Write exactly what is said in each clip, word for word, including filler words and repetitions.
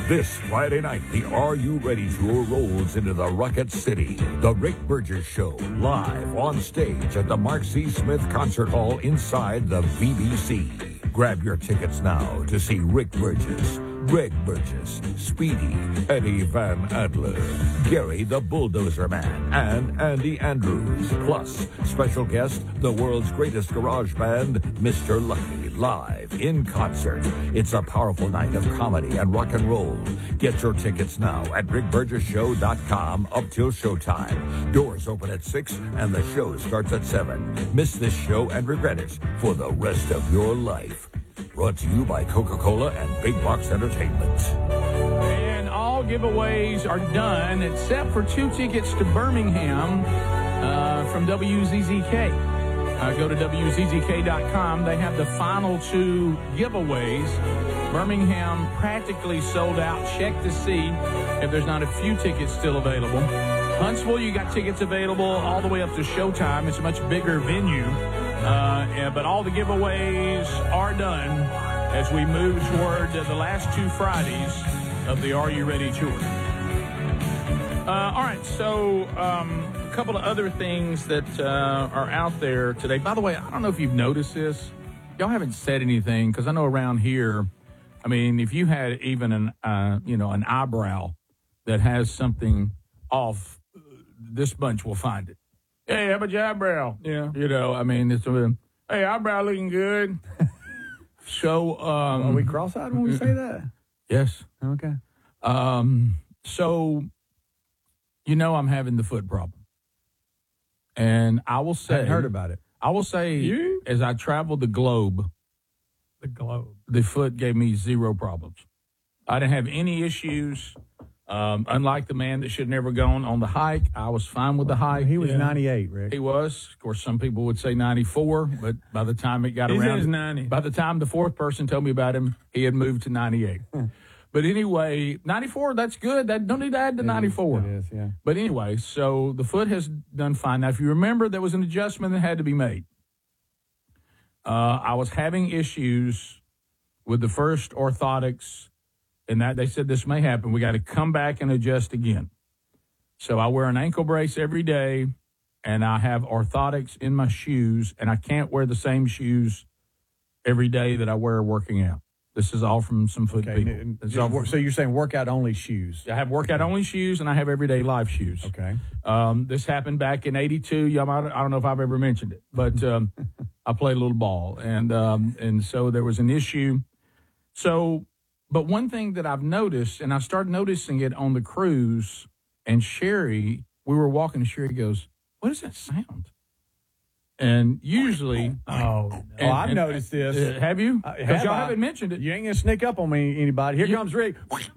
This Friday night, the Are You Ready Tour rolls into the Rocket City. The Rick Burgess Show, live on stage at the Mark C. Smith Concert Hall inside the V B C. Grab your tickets now to see Rick Burgess, Greg Burgess, Speedy, Eddie Van Adler, Gary the Bulldozer Man, and Andy Andrews. Plus, special guest, the world's greatest garage band, Mister Lucky, live in concert. It's a powerful night of comedy and rock and roll. Get your tickets now at rick burgess show dot com up till showtime. Doors open at six and the show starts at seven. Miss this show and regret it for the rest of your life. Brought to you by Coca-Cola and Big Box Entertainment. And all giveaways are done except for two tickets to Birmingham uh, from W Z Z K. Uh, go to W Z Z K dot com. They have the final two giveaways. Birmingham practically sold out. Check to see if there's not a few tickets still available. Huntsville, you got tickets available all the way up to showtime. It's a much bigger venue. Uh, yeah, but all the giveaways are done as we move toward uh, the last two Fridays of the Are You Ready Tour. Uh, all right, so um, a couple of other things that uh, are out there today. By the way, I don't know if you've noticed this. Y'all haven't said anything because I know around here, I mean, if you had even an, uh, you know, an eyebrow that has something off, this bunch will find it. Hey, how about your eyebrow? Yeah. You know, I mean, it's a, hey, eyebrow looking good. so, um. Are we cross-eyed when we say that? Yes. Okay. Um, so, you know, I'm having the foot problem. And I will say. I hadn't heard about it. I will say, You? as I traveled the globe. The globe. The foot gave me zero problems. I didn't have any issues. Um, unlike the man that should never gone on the hike, I was fine with the hike. He was yeah. ninety-eight, Rick. He was. Of course, some people would say ninety-four, but by the time it got He's around, in his ninety. By the time the fourth person told me about him, he had moved to ninety-eight. But anyway, ninety-four, that's good. That don't need to add to it ninety-four. Is, it is, yeah. But anyway, so the foot has done fine. Now, if you remember, there was an adjustment that had to be made. Uh, I was having issues with the first orthotics, and that they said this may happen. We got to come back and adjust again. So I wear an ankle brace every day, and I have orthotics in my shoes, and I can't wear the same shoes every day that I wear working out. This is all from some foot okay. people. Just, all, so you're saying workout-only shoes? I have workout-only shoes, and I have everyday life shoes. Okay. Um, this happened back in eighty-two. Y'all might, I don't know if I've ever mentioned it, but um, I played a little ball, and um, and so there was an issue. So, but one thing that I've noticed, and I started noticing it on the cruise, and Sherry, we were walking, and Sherry goes, "What does that sound?" And usually, oh, no. and, oh I've and, noticed this. Uh, have you? Uh, Because have y'all I? haven't mentioned it. You ain't gonna sneak up on me, anybody. Here you, comes Rick.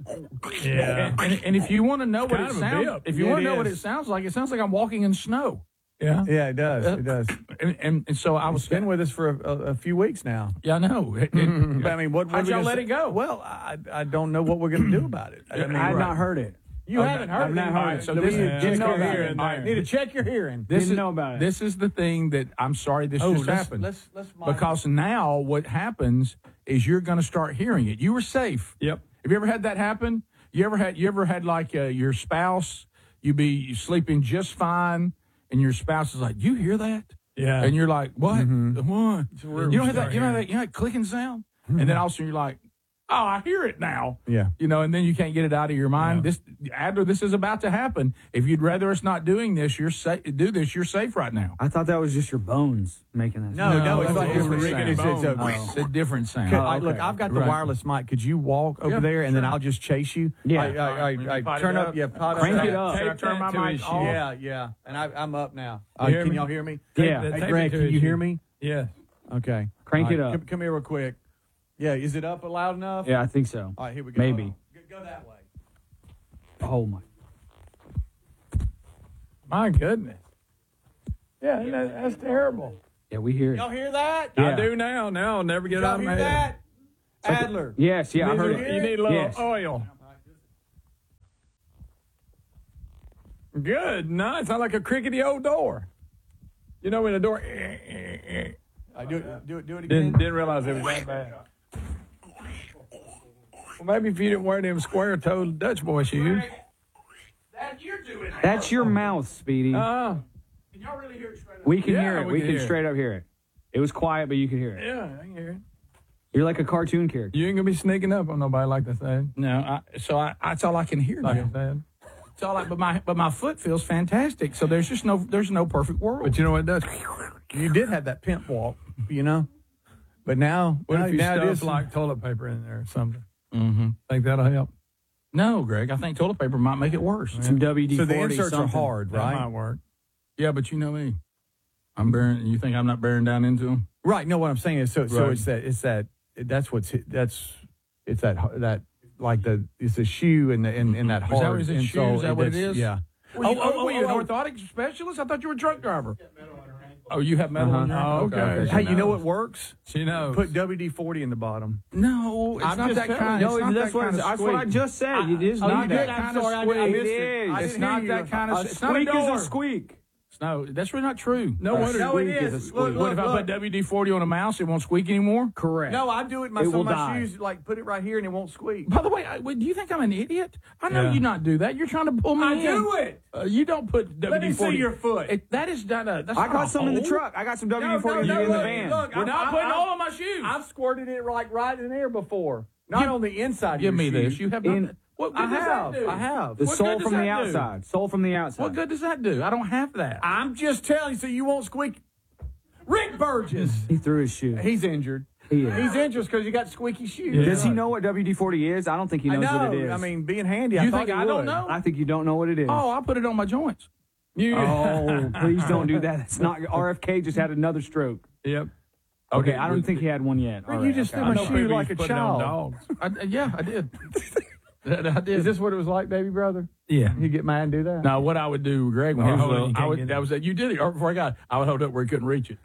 Yeah. And, and, and if you want to know it's what it sounds, if you yeah, want to know is. what it sounds like, it sounds like I'm walking in snow. Yeah, yeah, it does. It does. And, and, and so I was It's been with us for a, a, a few weeks now. Yeah, I know. It, it, but I mean, what? what how'd y'all let say? it go? Well, I I don't know what we're going to do about it. I, mean, I had right. not heard it. You okay. haven't heard I've it. not heard Right, it. so So this this is is check know your about hearing. it. All right, need to check your hearing. This Didn't is, know about it. This is the thing that I'm sorry this oh, just let's, happened. Let's, let's because now what happens is you're going to start hearing it. You were safe. Yep. Have you ever had that happen? You ever had? You ever had like uh, your spouse? You be sleeping just fine, and your spouse is like, "You hear that?" Yeah. And you're like, "What? Mm-hmm. What?" You You know that? You know that? You know that clicking sound? Mm-hmm. And then all of a sudden you're like, "Oh, I hear it now." Yeah. You know, and then you can't get it out of your mind. Yeah. This, Adler, this is about to happen. If you'd rather us not doing this, you're safe. Do this. You're safe right now. I thought that was just your bones making that No, sound. no, it's it's like a it's, different Rick, sound. it's, it's a. Oh. It's a different sound. Could- Oh, I, okay. look, I've got the Right. wireless mic. Could you walk over Yeah, there and sure. then I'll just chase you? Yeah. I, I, I, I Pot it turn up. up. Yeah, pot Crank up. it up. Should I turn my mic off? Yeah, yeah. And I, I'm up now. Uh, hear can me? y'all hear me? Yeah. Tape Hey, it Greg, to can his you hear ear. me? Yeah. Okay. Crank All it right, up. Come, come here real quick. Yeah, is it up loud enough? Yeah, I think so. All right, here we go. Maybe. Hold on. Go, go that way. Oh, my. My goodness. Yeah, that, that's terrible. Yeah, we hear it. Y'all hear that? Yeah. I do now. Now I'll never get it Y'all out of hear my head. that? Adler. Yes, yeah, I heard You it. need a little Yes. oil. Good. Nice. Sound like a crickety old door. You know when the door. I do it. Do it. Do it again. Didn't didn't realize it was that bad. Well, maybe if you didn't wear them square-toed Dutch boy shoes. That you're doing that. That's your mouth, Speedy. Uh, Can y'all really hear it straight up? we can yeah, hear it. we We, can can hear it. straight up hear it. It was quiet, but you could hear it. yeah, I can hear it. You're like a cartoon character. You ain't going to be sneaking up on nobody like that, said. No, I, so I, that's all I can hear Like now. I said. It's all I, but my but my foot feels fantastic. So there's just no there's no perfect world. But you know what it does? You did have that pimp walk, you know? But now, What now, if you now it stuff is like toilet paper in there or something? mm-hmm. Think that'll help? No, Greg, I think toilet paper might make it worse. Some W D So forty the inserts something. are hard, That might right? work. Yeah, but you know me. I'm bearing. You think I'm not bearing down into them? Right. No, what I'm saying is, so so Right. it's that it's that that's what's that's it's that that like the it's the shoe and the and, and that Is that- hard is it shoe? insole. Is that what it that's- is? Yeah. Oh, oh, oh, were you an oh. orthotic specialist? I thought you were a truck driver. Oh, you have metal on your Oh, ankle? okay. Hey, you know what works? She knows. Put W D forty in the bottom. No, it's I'm not just that telling kind. you. it's No, not that's that what kind of that's what I squeak. just said. It is Oh, not you that did? kind I'm of sorry, I squeak. did- I It missed it. is. I It's didn't not hear that you. kind A of. It's not a squeak is door. a squeak. No, that's really not true. No, A wonder- no, it squeak is is. a squeak. Look, What look, if I look. put W D forty on a mouse? It won't squeak anymore. Correct. No, I do it. My It some will of my die. shoes like put it right here and it won't squeak. By the way, I, wait, do you think I'm an idiot? I know Yeah. you not do that. You're trying to pull me I in. do it. Uh, you don't put W D me forty. see your foot. It, that is not a. That's I not got a some in the hole. truck. I got some W No, D forty no, no, in the look, van. look, We're I'm- not I'm- putting I'm- all of my shoes. I've squirted it like right in there before. Not Give- on the inside. Give of me your this. shoe. You have In- not. What good I does have. that do? I have. The What sole good does from the that do? outside. Sole from the outside. What good does that do? I don't have that. I'm just telling you so you won't squeak. Rick Burgess. He threw his shoe. He's injured. He is. He's injured because you got squeaky shoes. Does he know what W D forty is? I don't think he I knows know. what it is. I mean, being handy. I You thought think he I don't would. know? I think you don't know what it is. Oh, I put it on my joints. You, Oh, please don't do that. It's not. R F K just had another stroke. Yep. Okay, I don't think he had one yet. All You right, just okay. threw my know shoe people like a used to put it on child. dogs. I, yeah, I did. I did. Is this what it was like, baby brother? Yeah. You get mad and do that? Now, what I would do, Greg, when Oh, he was hold it, little, you I can't would. get That it. was that. You did it, or before I got it, I would hold it where he couldn't reach it.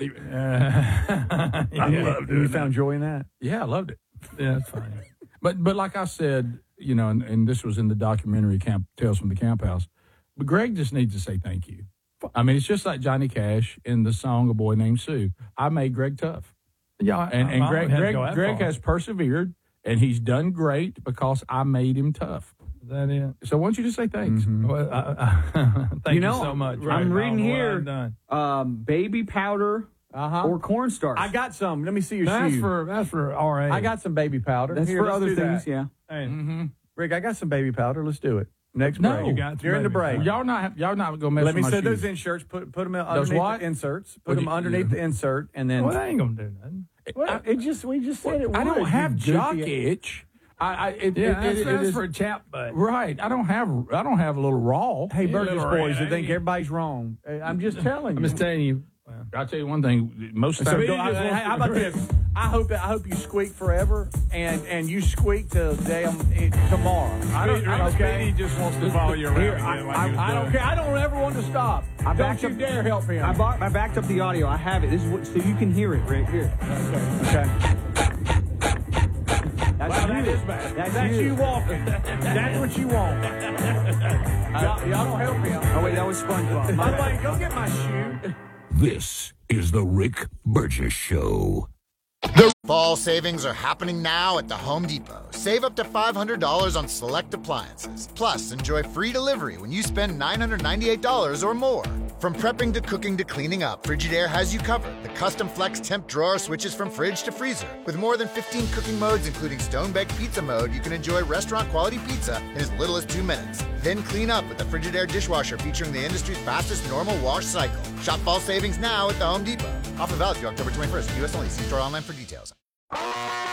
Uh, I loved You it. found joy in that? Yeah, I loved it. yeah, that's fine. But but like I said, you know, and, and this was in the documentary Camp Tales from the Camp House. But Greg just needs to say thank you. I mean, it's just like Johnny Cash in the song "A Boy Named Sue." I made Greg tough, Yeah, and I- and I Greg wouldn't have to Greg go that Greg far. has persevered, and he's done great because I made him tough. Is that it? So why don't you just say thanks? Well, I, I, thank You know, so much. I'm Rick. I don't reading know what here. I've done. Um, baby powder Uh-huh. or cornstarch. I got some. Let me see your That's shoe. for that's for R A. I got some baby powder. That's Here, for let's other do things. that. Yeah. Hey, Mm-hmm. Rick, I got some baby powder. Let's do it. Next No. break. You got some You're in the baby break. powder. Y'all not y'all not gonna mess Let me with my say those shoes. inserts. Put put them Those underneath what? the inserts. Put What them do you- underneath the insert, and then. well, that ain't gonna do nothing. Well, it just we just said it. I don't would, have you jock goofy- itch. I, I it, Yeah, it, that's, it, it that's is- for a chap butt. right. I don't have I don't have a little raw. Hey, Yeah, Burgess little boys, red, that think ain't everybody's wrong. Hey, I'm just telling I'm you. just telling you. Well, I'll tell you one thing. Most of the So time, go, I, hey, how about this? I hope that I hope you squeak forever, and and you squeak till damn it, tomorrow. I don't. I don't care. Speedy just wants to follow you around. Here, again I, like I, he was I don't doing. care. I don't ever want to stop. I Don't backed you up- dare help him. I, bought, I backed up the audio. I have it. This is what, so you can hear it right here. Okay. That's Well, you. that is bad. That's, That's you. you walking. That's what you want. y'all, y'all don't help him. Oh wait, that was SpongeBob. My By the bad. way, go get my shoe. This is the Rick Burgess Show. Fall savings are happening now at the Home Depot. Save up to five hundred dollars on select appliances. Plus, enjoy free delivery when you spend nine hundred ninety-eight dollars or more. From prepping to cooking to cleaning up, Frigidaire has you covered. The custom flex temp drawer switches from fridge to freezer. With more than fifteen cooking modes, including stone-baked pizza mode, you can enjoy restaurant-quality pizza in as little as two minutes. Then clean up with the Frigidaire dishwasher featuring the industry's fastest normal wash cycle. Shop fall savings now at the Home Depot. Offer valid through October twenty-first. U S only. See store online for details.